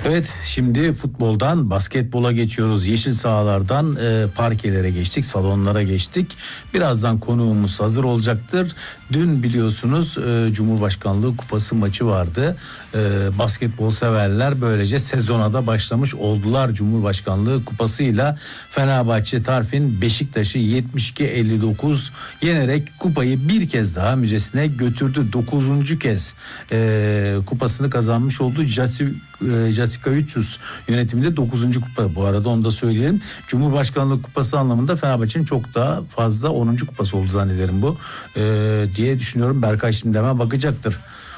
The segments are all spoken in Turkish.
Evet, şimdi futboldan basketbola geçiyoruz. Yeşil sahalardan parkelere geçtik, salonlara geçtik. Birazdan konuğumuz hazır olacaktır. Dün biliyorsunuz Cumhurbaşkanlığı Kupası maçı vardı. Basketbol severler böylece sezona da başlamış oldular. Cumhurbaşkanlığı Kupası'yla Fenerbahçe Tarfin Beşiktaş'ı 72-59 yenerek kupayı bir kez daha müzesine götürdü. 9. kez kupasını kazanmış oldu. Jasikovičius yönetiminde 9. kupa. Bu arada onu da söyleyelim. Cumhurbaşkanlığı Kupası anlamında Fenerbahçe'nin çok daha fazla 10. kupası oldu zannederim bu diye düşünüyorum. Berkay şimdi hemen bakacaktır.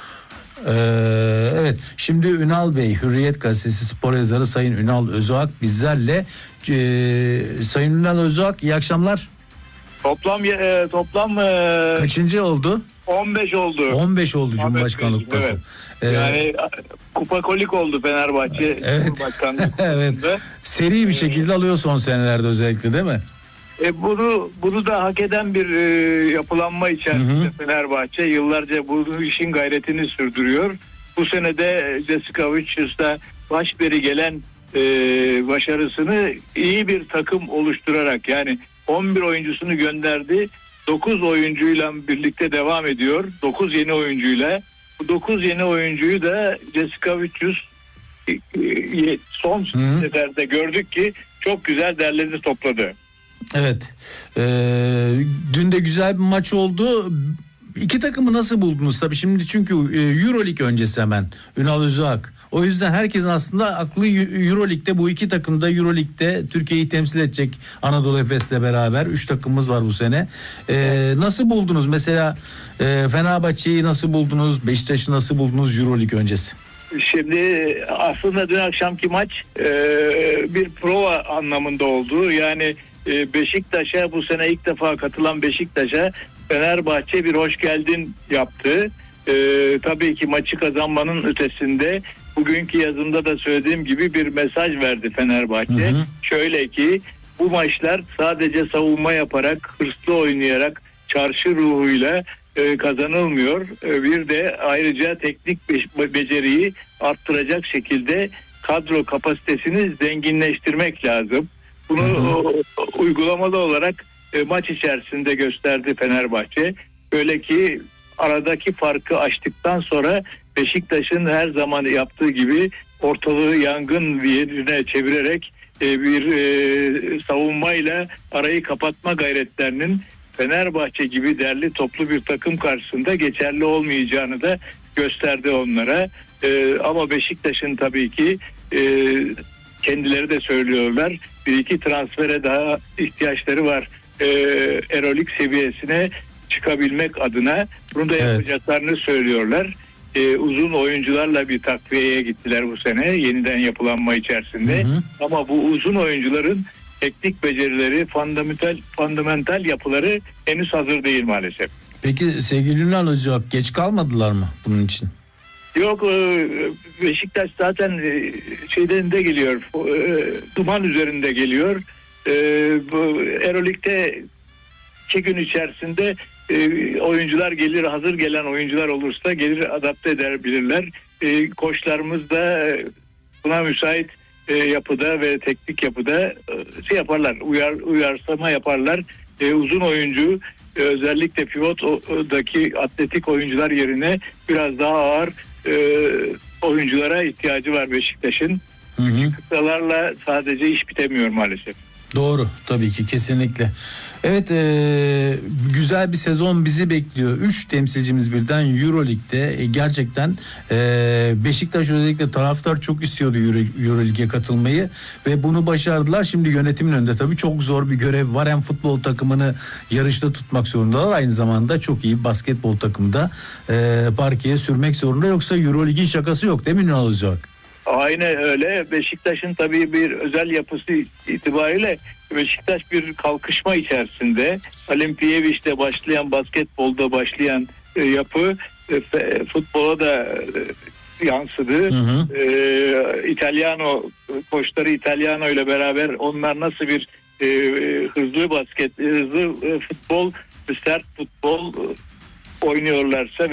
Evet, şimdi Ünal Bey, Hürriyet Gazetesi spor yazarı Sayın Ünal Özağak bizlerle. Sayın Ünal Özağak, iyi akşamlar. Toplam kaçıncı oldu? 15 oldu. 15 oldu Cumhurbaşkanlığı Kupası. Evet. Yani kupakolik oldu Fenerbahçe. Evet. Cumhurbaşkanlığı Evet. Seri bir şekilde alıyor son senelerde özellikle, değil mi? Bunu da hak eden bir yapılanma içerisinde Fenerbahçe yıllarca bu işin gayretini sürdürüyor. Bu sene de Jasikovičius'ta başberi gelen başarısını iyi bir takım oluşturarak, yani 11 oyuncusunu gönderdi. 9 oyuncuyla birlikte devam ediyor. 9 yeni oyuncuyla. Bu 9 yeni oyuncuyu da Jasikovičius son seferde gördük ki çok güzel derledi, topladı. Evet. Dün de güzel bir maç oldu. İki takımı nasıl buldunuz? Tabii şimdi çünkü Euroleague öncesi hemen Ünal Özağak. O yüzden herkesin aslında aklı Euroleague'de, bu iki takım da Euroleague'de Türkiye'yi temsil edecek Anadolu Efes'le beraber. 3 takımımız var bu sene. Nasıl buldunuz? Mesela Fenerbahçe'yi nasıl buldunuz? Beşiktaş'ı nasıl buldunuz Euroleague öncesi? Şimdi aslında dün akşamki maç bir prova anlamında oldu. Yani Beşiktaş'a, bu sene ilk defa katılan Beşiktaş'a Fenerbahçe bir hoş geldin yaptı. Tabii ki maçı kazanmanın ötesinde bugünkü yazımda da söylediğim gibi bir mesaj verdi Fenerbahçe. Şöyle ki, bu maçlar sadece savunma yaparak, hırslı oynayarak, çarşı ruhuyla kazanılmıyor. Bir de ayrıca teknik beceriyi arttıracak şekilde kadro kapasitesini zenginleştirmek lazım. Bunu uygulamalı olarak maç içerisinde gösterdi Fenerbahçe. Öyle ki aradaki farkı açtıktan sonra Beşiktaş'ın her zaman yaptığı gibi ortalığı yangın yerine çevirerek bir savunmayla arayı kapatma gayretlerinin Fenerbahçe gibi derli toplu bir takım karşısında geçerli olmayacağını da gösterdi onlara. Ama Beşiktaş'ın tabii ki kendileri de söylüyorlar, bir iki transfere daha ihtiyaçları var. Euroleague seviyesine çıkabilmek adına bunu da yapacaklarını söylüyorlar. Uzun oyuncularla bir takviyeye gittiler bu sene yeniden yapılanma içerisinde. Ama bu uzun oyuncuların teknik becerileri, fundamental yapıları henüz hazır değil maalesef. Peki sevgili Ünal Özağak, geç kalmadılar mı bunun için? Yok, Beşiktaş zaten şeyden de geliyor, duman üzerinde geliyor. Euroleague'de 2 gün içerisinde oyuncular gelir, hazır gelen oyuncular olursa gelir, adapte edebilirler. Koçlarımız da buna müsait yapıda ve teknik yapıda şey yaparlar, uyarsama yaparlar. Uzun oyuncu, özellikle pivotdaki atletik oyuncular yerine biraz daha ağır oyunculara ihtiyacı var Beşiktaş'ın. Kısalarla sadece iş bitemiyor maalesef. Doğru, tabii ki, kesinlikle. Evet, güzel bir sezon bizi bekliyor. 3 temsilcimiz birden Euroleague'de. Gerçekten Beşiktaş özellikle taraftar çok istiyordu Euroleague'e katılmayı ve bunu başardılar. Şimdi yönetimin önünde tabii çok zor bir görev var. Hem futbol takımını yarışta tutmak zorundalar, aynı zamanda çok iyi basketbol takımı da parkeye sürmek zorunda. Yoksa Euroleague'in şakası yok, değil mi Ünal Özağak? Aynen öyle. Beşiktaş'ın tabii bir özel yapısı itibariyle Beşiktaş bir kalkışma içerisinde. Olimpiyeviç'te başlayan, basketbolda başlayan yapı futbola da yansıdı. İtalyano koçları, İtalyano ile beraber onlar nasıl bir hızlı futbol, sert futbol oynuyorlarsa